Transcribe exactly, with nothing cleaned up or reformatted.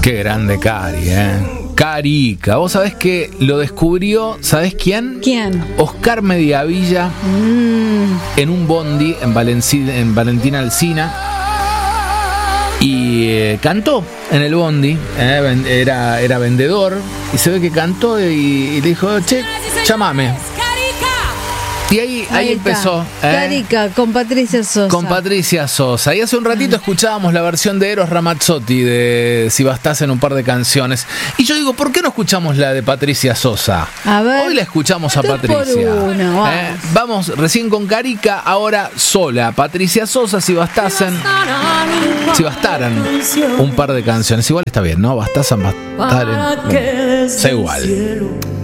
Qué grande Cari, ¿eh? Carica. Vos sabés que lo descubrió, ¿sabés quién? ¿Quién? Oscar Mediavilla Mm. en un bondi en, Valenci- en Valentina Alsina. Y eh, cantó en el bondi, eh, ven- era, era vendedor. Y se ve que cantó y, y le dijo, che, llámame. Y ahí, ahí, Ahí está. empezó. ¿eh? Carica, con Patricia Sosa. Con Patricia Sosa. Y hace un ratito escuchábamos la versión de Eros Ramazzotti de Si Bastás en un par de canciones. Y yo digo, ¿por qué no escuchamos la de Patricia Sosa? A ver. Hoy la escuchamos a Dos por Patricia. uno, vamos. Eh, vamos, recién con Carica, ahora sola. Patricia Sosa, Si Bastasen. Si bastaran un par de canciones. Igual está bien, ¿no? Bastasen, bastaren. Bueno, sea igual.